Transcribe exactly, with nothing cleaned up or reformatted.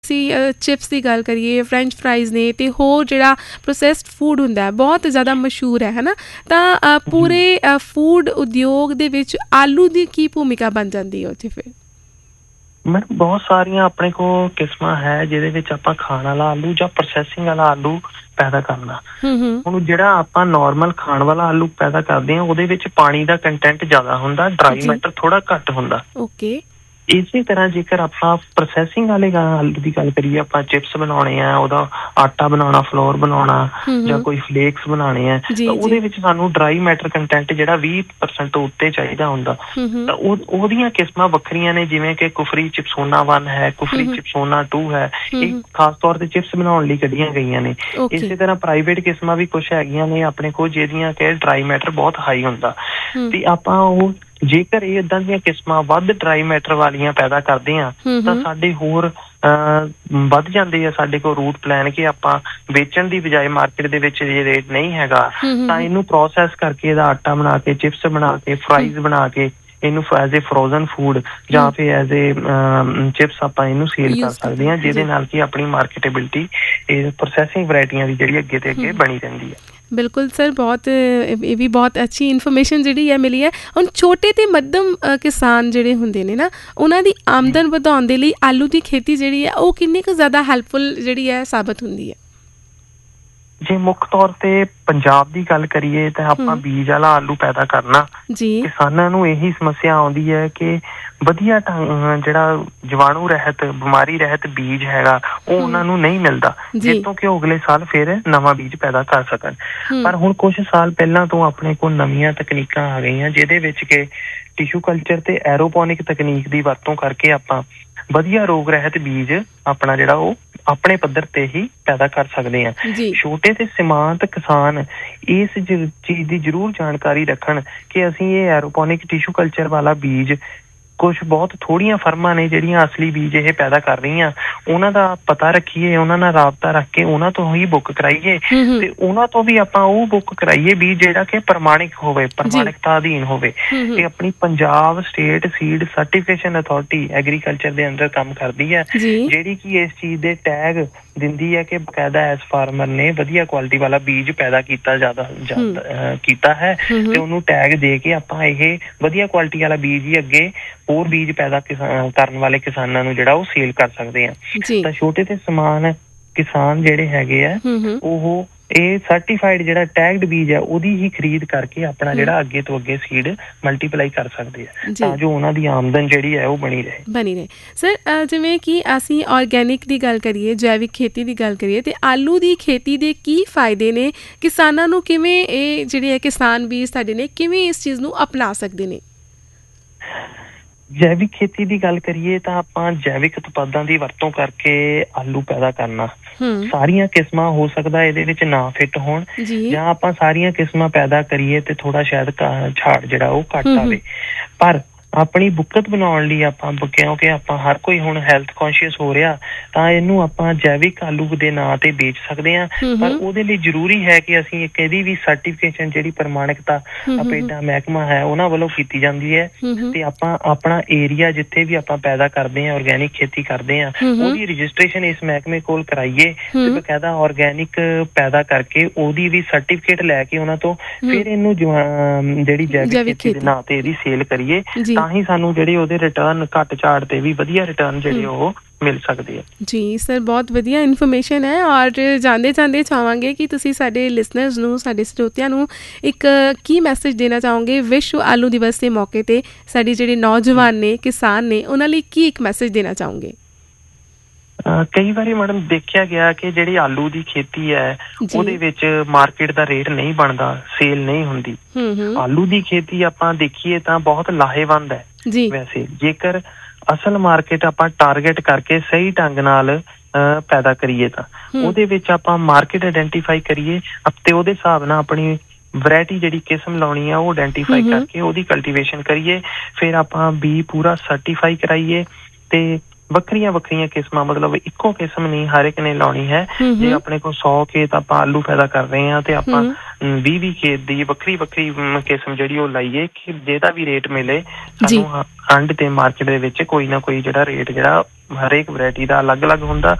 ਅਸੀਂ ਚਿਪਸ ਦੀ ਗੱਲ ਕਰੀਏ, ਫਰੈਂਚ ਫਰਾਈਜ਼ ਨੇ ਅਤੇ ਹੋਰ ਜਿਹੜਾ ਪ੍ਰੋਸੈਸਡ ਫੂਡ ਹੁੰਦਾ ਹੈ ਬਹੁਤ ਜ਼ਿਆਦਾ ਮਸ਼ਹੂਰ ਹੈ ਹੈ ਨਾ। ਤਾਂ ਪੂਰੇ ਫੂਡ ਉਦਯੋਗ ਦੇ ਵਿੱਚ ਆਲੂ ਦੀ ਕੀ ਭੂਮਿਕਾ ਬਣ ਜਾਂਦੀ ਹੈ ਉੱਥੇ ਫਿਰ? ਮੈਡਮ ਬਹੁਤ ਸਾਰੀਆਂ ਆਪਣੇ ਕੋਲ ਕਿਸਮਾਂ ਹੈ ਜਿਹਦੇ ਵਿੱਚ ਆਪਾਂ ਖਾਣ ਵਾਲਾ ਆਲੂ ਜਾਂ ਪ੍ਰੋਸੈਸਿੰਗ ਵਾਲਾ ਆਲੂ ਪੈਦਾ ਕਰਨਾ। ਹੁਣ ਜਿਹੜਾ ਆਪਾਂ ਨੋਰਮਲ ਖਾਣ ਵਾਲਾ ਆਲੂ ਪੈਦਾ ਕਰਦੇ ਹਾਂ ਉਹਦੇ ਵਿੱਚ ਪਾਣੀ ਦਾ ਕੰਟੈਂਟ ਜ਼ਿਆਦਾ ਹੁੰਦਾ, ਡਰਾਈ ਮੈਟਰ ਥੋੜਾ ਘੱਟ ਹੁੰਦਾ। ਓਕੇ। ਇਸੇ ਤਰ੍ਹਾਂ ਜੇਕਰ ਆਪਾਂ ਪ੍ਰੋਸੈਸਿੰਗ ਵਾਲੇ ਆਲੂ ਦੀ ਗੱਲ ਕਰੀਏ, ਆਪਾਂ ਚਿਪਸ ਬਣਾਉਣੇ ਆ, ਉਹਦਾ ਆਟਾ ਬਣਾਉਣਾ, ਫਲੋਰ ਬਣਾਉਣਾ ਜਾਂ ਕੋਈ ਫਲੇਕਸ ਬਣਾਉਣੇ ਆ, ਤਾਂ ਉਹਦੇ ਵਿੱਚ ਸਾਨੂੰ ਡਰਾਈ ਮੈਟਰ ਕੰਟੈਂਟ ਜਿਹੜਾ ਵੀਹ ਪਰਸੈਂਟ ਤੋਂ ਉੱਤੇ ਚਾਹੀਦਾ ਹੁੰਦਾ। ਤਾਂ ਉਹ ਉਹਦੀਆਂ ਕਿਸਮਾਂ ਵੱਖਰੀਆਂ ਨੇ, ਜਿਵੇਂ ਕਿ ਕੁਫਰੀ ਚਿਪਸੋਨਾ ਵਨ ਹੈ, ਕੁਫਰੀ ਚਿਪਸੋਨਾ ਟੂ ਹੈ। ਇਹ ਖਾਸ ਤੌਰ ਤੇ ਚਿਪਸ ਬਣਾਉਣ ਲਈ ਕੱਢੀਆਂ ਗਈਆਂ ਨੇ। ਇਸੇ ਤਰ੍ਹਾਂ ਪ੍ਰਾਈਵੇਟ ਕਿਸਮਾਂ ਵੀ ਕੁਛ ਹੈਗੀਆਂ ਨੇ ਆਪਣੇ ਕੋਲ ਜਿਹਦੀਆਂ ਕਿ ਡਰਾਈ ਮੈਟਰ ਬਹੁਤ ਹਾਈ ਹੁੰਦਾ। ਤੇ ਆਪਾਂ ਉਹ ਜੇਕਰ ਇਹ ਏਦਾਂ ਦੀਆਂ ਕਿਸਮਾਂ ਵੱਧ ਡਰਾਈ ਮੈਟਰ ਵਾਲੀਆਂ ਪੈਦਾ ਕਰਦੇ ਹਾਂ ਤਾਂ ਸਾਡੇ ਹੋਰ ਵੱਧ ਜਾਂਦੇ ਆ ਸਾਡੇ ਕੋਲ ਰੂਟ ਪਲਾਨ ਕਿ ਆਪਾਂ ਵੇਚਣ ਦੀ ਬਜਾਏ ਮਾਰਕੀਟ ਦੇ ਵਿੱਚ ਜੇ ਰੇਟ ਨਹੀਂ ਹੈਗਾ ਤਾਂ ਇਹਨੂੰ ਪ੍ਰੋਸੈਸ ਕਰਕੇ ਇਹਦਾ ਆਟਾ ਬਣਾ ਕੇ, ਚਿਪਸ ਬਣਾ ਕੇ, ਫਰਾਈਜ਼ ਬਣਾ ਕੇ ਇਹਨੂੰ ਐਜ਼ ਏ ਫਰੋਜ਼ਨ ਫੂਡ ਜਾਂ ਫਿਰ ਐਜ਼ ਏ ਚਿਪਸ ਆਪਾਂ ਇਹਨੂੰ ਸੇਲ ਕਰ ਸਕਦੇ ਹਾਂ, ਜਿਹਦੇ ਨਾਲ ਕਿ ਆਪਣੀ ਮਾਰਕੀਟੇਬਿਲਿਟੀ ਇਹ ਪ੍ਰੋਸੈਸਿੰਗ ਵਰਾਇਟੀਆਂ ਦੀ ਜਿਹੜੀ ਅੱਗੇ ਤੇ ਅੱਗੇ ਬਣੀ ਰਹਿੰਦੀ ਹੈ। ਬਿਲਕੁਲ ਸਰ, ਬਹੁਤ ਇਹ ਵੀ ਬਹੁਤ ਅੱਛੀ ਇਨਫੋਰਮੇਸ਼ਨ ਜਿਹੜੀ ਹੈ ਮਿਲੀ ਹੈ। ਹੁਣ ਛੋਟੇ ਅਤੇ ਮੱਧਮ ਕਿਸਾਨ ਜਿਹੜੇ ਹੁੰਦੇ ਨੇ ਨਾ, ਉਹਨਾਂ ਦੀ ਆਮਦਨ ਵਧਾਉਣ ਦੇ ਲਈ ਆਲੂ ਦੀ ਖੇਤੀ ਜਿਹੜੀ ਹੈ ਉਹ ਕਿੰਨੀ ਕੁ ਜ਼ਿਆਦਾ ਹੈਲਪਫੁਲ ਜਿਹੜੀ ਹੈ ਸਾਬਤ ਹੁੰਦੀ ਹੈ? ਜੇ ਮੁੱਖ ਤੌਰ ਤੇ ਪੰਜਾਬ ਦੀ ਗੱਲ ਕਰੀਏ ਤਾਂ ਆਪਾਂ ਬੀਜ ਵਾਲਾ ਆਲੂ ਪੈਦਾ ਕਰਨਾ, ਕਿਸਾਨਾਂ ਨੂੰ ਇਹੀ ਸਮੱਸਿਆ ਆਉਂਦੀ ਹੈ ਕਿ ਵਧੀਆ ਢੰਗ ਜਿਹੜਾ ਜੀਵਾਣੂ ਰਹਿਤ, ਬਿਮਾਰੀ ਰਹਿਤ ਬੀਜ ਹੈਗਾ ਉਹ ਉਹਨਾਂ ਨੂੰ ਨਹੀਂ ਮਿਲਦਾ, ਜਿੱਥੋਂ ਕਿ ਉਹ ਅਗਲੇ ਸਾਲ ਫਿਰ ਨਵਾਂ ਬੀਜ ਪੈਦਾ ਕਰ ਸਕਣ। ਪਰ ਹੁਣ ਕੁਛ ਸਾਲ ਪਹਿਲਾਂ ਤੋਂ ਆਪਣੇ ਕੋਲ ਨਵੀਆਂ ਤਕਨੀਕਾਂ ਆ ਗਈਆਂ ਜਿਹਦੇ ਵਿੱਚ ਕਿ ਟਿਸ਼ੂ ਕਲਚਰ ਤੇ ਐਰੋਪੋਨਿਕ ਤਕਨੀਕ ਦੀ ਵਰਤੋਂ ਕਰਕੇ ਆਪਾਂ ਵਧੀਆ ਰੋਗ ਰਹਿਤ ਬੀਜ ਆਪਣਾ ਜਿਹੜਾ ਉਹ ਆਪਣੇ ਪੱਧਰ ਤੇ ਹੀ ਪੈਦਾ ਕਰ ਸਕਦੇ ਹਾਂ। ਛੋਟੇ ਤੇ ਸੀਮਾਂਤ ਕਿਸਾਨ ਇਸ ਚੀਜ਼ ਦੀ ਜ਼ਰੂਰ ਜਾਣਕਾਰੀ ਰੱਖਣ ਕਿ ਅਸੀਂ ਇਹ ਐਰੋਪੋਨਿਕ ਟਿਸ਼ੂ ਕਲਚਰ ਵਾਲਾ ਬੀਜ ਕੁਛ ਬਹੁਤ ਥੋੜ੍ਹੀਆਂ ਫਰਮਾਂ ਨੇ ਜਿਹੜੀਆਂ ਅਸਲੀ ਬੀਜ ਇਹ ਪੈਦਾ ਕਰ ਰਹੀਆਂ, ਉਹਨਾਂ ਦਾ ਪਤਾ ਰੱਖੀਏ, ਉਹਨਾਂ ਨਾਲ ਰਾਬਤਾ ਰੱਖ ਕੇ ਉਹਨਾਂ ਤੋਂ ਹੀ ਬੁੱਕ ਕਰਾਈਏ ਤੇ ਉਹਨਾਂ ਤੋਂ ਵੀ ਆਪਾਂ ਉਹ ਬੁੱਕ ਕਰਾਈਏ ਬੀਜ ਜਿਹੜਾ ਕਿ ਪ੍ਰਮਾਣਿਕ ਹੋਵੇ, ਪ੍ਰਮਾਣਿਕਤਾ ਅਧੀਨ ਹੋਵੇ। ਤੇ ਆਪਣੀ Punjab state seed certification authority agriculture ਦੇ ਅੰਦਰ ਕੰਮ ਕਰਦੀ ਹੈ, ਜਿਹੜੀ ਕਿ ਇਸ ਚੀਜ਼ ਦੇ ਟੈਗ ਦਿੰਦੀ ਹੈ ਕਿ ਬਕਾਇਦਾ ਐਸ ਫਾਰਮਰ ਨੇ ਵਧੀਆ ਕੁਆਲਿਟੀ ਵਾਲਾ ਬੀਜ ਪੈਦਾ ਕੀਤਾ ਜ਼ਿਆਦਾ ਕੀਤਾ ਹੈ ਤੇ ਉਹਨੂੰ ਟੈਗ ਦੇ ਕੇ ਆਪਾਂ ਇਹ ਵਧੀਆ ਕੁਆਲਿਟੀ ਵਾਲਾ ਬੀਜ ਹੀ ਅੱਗੇ ਹੋਰ ਬੀਜ ਪੈਦਾ ਕਰਨ ਵਾਲੇ ਕਿਸਾਨਾਂ ਨੂੰ ਜਿਹੜਾ ਉਹ ਸੇਲ ਕਰ ਸਕਦੇ ਆ। ਤਾਂ ਛੋਟੇ ਤੇ ਸਮਾਨ ਕਿਸਾਨ ਜਿਹੜੇ ਹੈਗੇ ਆ ਉਹ ਇਹ ਸਰਟੀਫਾਈਡ ਜਿਹੜਾ ਟੈਗਡ ਬੀਜ ਹੈ ਉਹਦੀ ਹੀ ਖਰੀਦ ਕਰਕੇ ਆਪਣਾ ਜਿਹੜਾ ਅੱਗੇ ਤੋਂ ਅੱਗੇ ਸੀਡ ਮਲਟੀਪਲਾਈ ਕਰ ਸਕਦੇ ਆ ਤਾਂ ਜੋ ਉਹਨਾਂ ਦੀ ਆਮਦਨ ਜਿਹੜੀ ਹੈ ਉਹ ਬਣੀ ਰਹੇ ਬਣੀ ਰਹੇ ਸਰ, ਜਿਵੇਂ ਕਿ ਅਸੀਂ ਔਰਗੈਨਿਕ ਦੀ ਗੱਲ ਕਰੀਏ, ਜੈਵਿਕ ਖੇਤੀ ਦੀ ਗੱਲ ਕਰੀਏ ਤੇ ਆਲੂ ਦੀ ਖੇਤੀ ਦੇ ਕੀ ਫਾਇਦੇ ਨੇ? ਕਿਸਾਨਾਂ ਨੂੰ ਕਿਵੇਂ ਇਹ ਜਿਹੜੇ ਹੈ ਕਿਸਾਨ ਵੀਰ ਸਾਡੇ ਨੇ ਕਿਵੇਂ ਇਸ ਚੀਜ਼ ਨੂੰ ਅਪਣਾ ਸਕਦੇ ਨੇ? ਜੈਵਿਕ ਖੇਤੀ ਦੀ ਗੱਲ ਕਰੀਏ ਤਾਂ ਆਪਾਂ ਜੈਵਿਕ ਉਤਪਾਦਾਂ ਦੀ ਵਰਤੋਂ ਕਰਕੇ ਆਲੂ ਪੈਦਾ ਕਰਨਾ, ਸਾਰੀਆਂ ਕਿਸਮਾਂ ਹੋ ਸਕਦਾ ਇਹਦੇ ਵਿੱਚ ਨਾ ਫਿੱਟ ਹੋਣ ਜਾਂ ਆਪਾਂ ਸਾਰੀਆਂ ਕਿਸਮਾਂ ਪੈਦਾ ਕਰੀਏ ਤੇ ਥੋੜਾ ਸ਼ਾਇਦ ਝਾੜ ਜਿਹੜਾ ਉਹ ਘੱਟ ਆਵੇ। ਪਰ ਆਪਣੀ ਬੁੱਕਤ ਬਣਾਉਣ ਲਈ ਆਪਾਂ ਕਿਉਂਕਿ ਆਪਾਂ ਹਰ ਕੋਈ ਹੁਣ ਹੈਲਥ ਕੌਨਸ਼ੀਅਸ ਹੋ ਰਿਹਾ ਤਾਂ ਇਹਨੂੰ ਆਪਾਂ ਜੈਵਿਕ ਆਲੂ ਦੇ ਨਾਂ ਤੇ ਵੇਚ ਸਕਦੇ ਹਾਂ। ਪਰ ਉਹਦੇ ਲਈ ਜ਼ਰੂਰੀ ਹੈ ਕਿ ਅਸੀਂ ਇੱਕ ਇਹਦੀ ਵੀ ਸਰਟੀਫਿਕੇਸ਼ਨ ਜਿਹੜੀ ਪ੍ਰਮਾਣਿਕਤਾ ਆਪੇਡਾ ਮਹਿਕਮਾ ਹੈ ਉਹਨਾਂ ਵੱਲੋਂ ਕੀਤੀ ਜਾਂਦੀ ਹੈ ਤੇ ਆਪਾਂ ਆਪਣਾ ਏਰੀਆ ਜਿੱਥੇ ਵੀ ਆਪਾਂ ਪੈਦਾ ਕਰਦੇ ਹਾਂ, ਔਰਗੈਨਿਕ ਖੇਤੀ ਕਰਦੇ ਹਾਂ, ਉਹਦੀ ਰਜਿਸਟ੍ਰੇਸ਼ਨ ਇਸ ਮਹਿਕਮੇ ਕੋਲ ਕਰਾਈਏ ਤੇ ਬਕਾਇਦਾ ਔਰਗੈਨਿਕ ਪੈਦਾ ਕਰਕੇ ਉਹਦੀ ਵੀ ਸਰਟੀਫਿਕੇਟ ਲੈ ਕੇ ਉਹਨਾਂ ਤੋਂ ਫਿਰ ਇਹਨੂੰ ਜਿਹੜੀ ਜੈਵਿਕ ਖੇਤੀ ਦੇ ਨਾਂ ਤੇ ਇਹਦੀ ਸੇਲ ਕਰੀਏ ਤਾਂ ਹੀ ਸਾਨੂੰ ਜਿਹੜੇ ਉਹਦੇ ਰਿਟਰਨ ਘੱਟ ਝਾੜ ਤੇ ਵੀ ਵਧੀਆ ਰਿਟਰਨ ਜਿਹੜੇ ਉਹ ਮਿਲ ਸਕਦੇ ਆ। ਜੀ ਸਰ, ਬਹੁਤ ਵਧੀਆ ਇਨਫੋਰਮੇਸ਼ਨ ਹੈ ਔਰ ਜਾਂਦੇ ਜਾਂਦੇ ਚਾਹਾਂਗੇ ਕਿ ਤੁਸੀਂ ਸਾਡੇ ਲਿਸਨਰਸ ਨੂੰ, ਸਾਡੇ ਸਰੋਤਿਆਂ ਨੂੰ ਇੱਕ ਕੀ ਮੈਸੇਜ ਦੇਣਾ ਚਾਹੋਗੇ ਵਿਸ਼ਵ ਆਲੂ ਦਿਵਸ ਦੇ ਮੌਕੇ ਤੇ? ਸਾਡੇ ਜਿਹੜੇ ਨੌਜਵਾਨ ਨੇ, ਕਿਸਾਨ ਨੇ, ਉਹਨਾਂ ਲਈ ਕੀ ਇੱਕ ਮੈਸੇਜ ਦੇਣਾ ਚਾਹੋਗੇ? ਕਈ ਵਾਰੀ ਮੈਡਮ ਦੇਖਿਆ ਗਿਆ ਕਿ ਜਿਹੜੀ ਆਲੂ ਦੀ ਖੇਤੀ ਹੈ ਉਹਦੇ ਵਿੱਚ ਮਾਰਕੀਟ ਦਾ ਰੇਟ ਨਹੀਂ ਬਣਦਾ, ਸੇਲ ਨਹੀਂ ਹੁੰਦੀ। ਆਲੂ ਦੀ ਖੇਤੀ ਆਪਾਂ ਦੇਖੀਏ ਤਾਂ ਬਹੁਤ ਲਾਹੇਵੰਦ ਹੈ ਵੈਸੇ, ਜੇਕਰ ਅਸਲ ਮਾਰਕੀਟ ਆਪਾਂ ਟਾਰਗੇਟ ਕਰਕੇ ਸਹੀ ਢੰਗ ਨਾਲ ਪੈਦਾ ਕਰੀਏ ਤਾਂ ਉਹਦੇ ਵਿੱਚ ਆਪਾਂ ਮਾਰਕੀਟ ਆਈਡੈਂਟੀਫਾਈ ਕਰੀਏ ਤੇ ਉਹਦੇ ਹਿਸਾਬ ਨਾਲ ਆਪਣੀ ਵਰਾਇਟੀ ਜਿਹੜੀ ਕਿਸਮ ਲਾਉਣੀ ਆ ਉਹ ਆਈਡੈਂਟੀਫਾਈ ਕਰਕੇ ਉਹਦੀ ਕਲਟੀਵੇਸ਼ਨ ਕਰੀਏ। ਫਿਰ ਆਪਾਂ ਬੀ ਪੂਰਾ ਸਰਟੀਫਾਈ ਕਰਾਈਏ ਤੇ ਵੱਖਰੀਆਂ ਵੱਖਰੀਆਂ ਕਿਸਮਾਂ, ਮਤਲਬ ਇੱਕੋ ਕਿਸਮ ਨਹੀਂ ਹਰ ਇੱਕ ਨੇ ਲਾਉਣੀ ਹੈ। ਜੇ ਆਪਣੇ ਕੋਲ ਸੌ ਖੇਤ ਆਪਾਂ ਆਲੂ ਪੈਦਾ ਕਰ ਰਹੇ ਹਾਂ ਤੇ ਆਪਾਂ ਵੀਹ ਵੀਹ ਖੇਤ ਦੀ ਵੱਖਰੀ ਵੱਖਰੀ ਕਿਸਮ ਜਿਹੜੀ ਉਹ ਲਾਈਏ ਕਿ ਜਿਹਦਾ ਵੀ ਰੇਟ ਮਿਲੇ ਸਾਨੂੰ ਅੰਡ ਤੇ ਮਾਰਕੀਟ ਦੇ ਵਿੱਚ ਕੋਈ ਨਾ ਕੋਈ ਜਿਹੜਾ ਰੇਟ ਜਿਹੜਾ ਹਰੇਕ ਵੈਰਾਈਟੀ ਦਾ ਅਲੱਗ-ਅਲੱਗ ਹੁੰਦਾ